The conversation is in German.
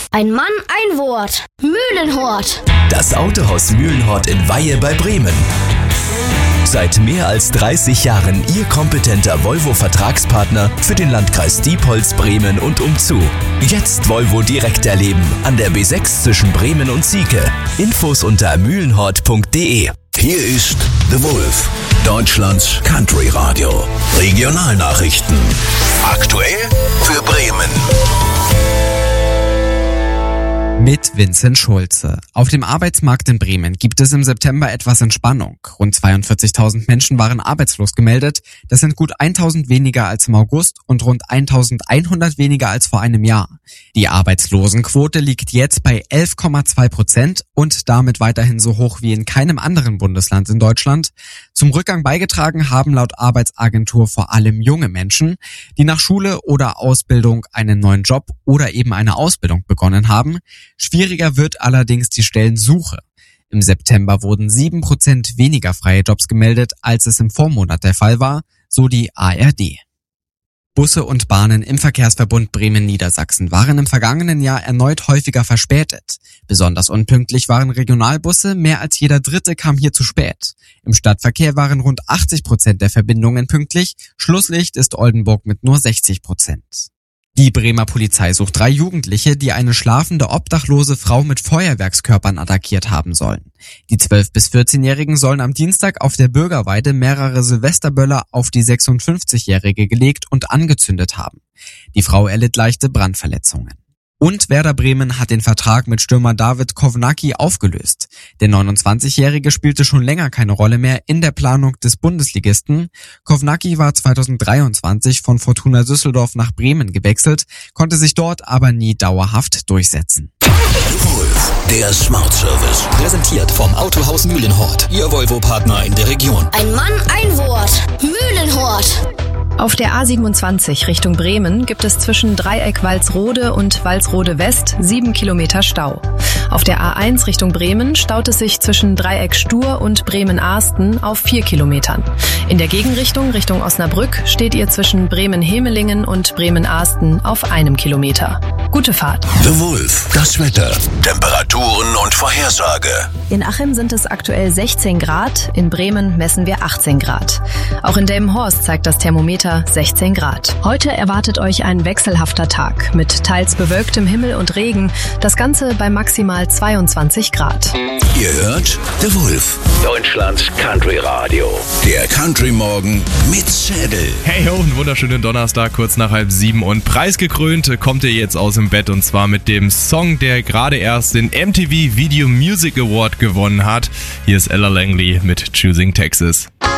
Ein Mann, ein Wort. Mühlenhort. Das Autohaus Mühlenhort in Weihe bei Bremen. Seit mehr als 30 Jahren Ihr kompetenter Volvo-Vertragspartner für den Landkreis Diepholz, Bremen und umzu. Jetzt Volvo direkt erleben an der B6 zwischen Bremen und Sieke. Infos unter mühlenhort.de. Hier ist The Wolf, Deutschlands Country Radio. Regionalnachrichten. Aktuell für Bremen. Mit Vincent Schulze. Auf dem Arbeitsmarkt in Bremen gibt es im September etwas Entspannung. Rund 42.000 Menschen waren arbeitslos gemeldet. Das sind gut 1.000 weniger als im August und rund 1.100 weniger als vor einem Jahr. Die Arbeitslosenquote liegt jetzt bei 11,2% und damit weiterhin so hoch wie in keinem anderen Bundesland in Deutschland. Zum Rückgang beigetragen haben laut Arbeitsagentur vor allem junge Menschen, die nach Schule oder Ausbildung einen neuen Job oder eben eine Ausbildung begonnen haben. Schwieriger wird allerdings die Stellensuche. Im September wurden 7% weniger freie Jobs gemeldet, als es im Vormonat der Fall war, so die ARD. Busse und Bahnen im Verkehrsverbund Bremen-Niedersachsen waren im vergangenen Jahr erneut häufiger verspätet. Besonders unpünktlich waren Regionalbusse, mehr als jeder dritte kam hier zu spät. Im Stadtverkehr waren rund 80% der Verbindungen pünktlich, Schlusslicht ist Oldenburg mit nur 60%. Die Bremer Polizei sucht 3 Jugendliche, die eine schlafende obdachlose Frau mit Feuerwerkskörpern attackiert haben sollen. Die 12- bis 14-Jährigen sollen am Dienstag auf der Bürgerweide mehrere Silvesterböller auf die 56-Jährige gelegt und angezündet haben. Die Frau erlitt leichte Brandverletzungen. Und Werder Bremen hat den Vertrag mit Stürmer David Kovnacki aufgelöst. Der 29-Jährige spielte schon länger keine Rolle mehr in der Planung des Bundesligisten. Kovnacki war 2023 von Fortuna Düsseldorf nach Bremen gewechselt, konnte sich dort aber nie dauerhaft durchsetzen. Wolf, der Smart Service. Präsentiert vom Autohaus Mühlenhort, Ihr Volvo-Partner in der Region. Ein Mann, ein Wort. Mühlenhort. Auf der A27 Richtung Bremen gibt es zwischen Dreieck Walsrode und Walsrode West 7 Kilometer Stau. Auf der A1 Richtung Bremen staut es sich zwischen Dreieck Stur und Bremen-Ahsten auf 4 Kilometern. In der Gegenrichtung Richtung Osnabrück steht ihr zwischen Bremen-Hemelingen und Bremen-Ahsten auf 1 Kilometer. Gute Fahrt. The Wolf, das Wetter, Temperaturen und Vorhersage. In Achim sind es aktuell 16 Grad, in Bremen messen wir 18 Grad. Auch in Delmenhorst zeigt das Thermometer 16 Grad. Heute erwartet euch ein wechselhafter Tag mit teils bewölktem Himmel und Regen. Das Ganze bei maximal 22 Grad. Ihr hört The Wolf, Deutschlands Country Radio. Der Country Morgen mit Schädel. Hey ho, einen wunderschönen Donnerstag, kurz nach 6:30 und preisgekrönt kommt ihr jetzt aus dem Bett und zwar mit dem Song, der gerade erst den MTV Video Music Award gewonnen hat. Hier ist Ella Langley mit Choosing Texas.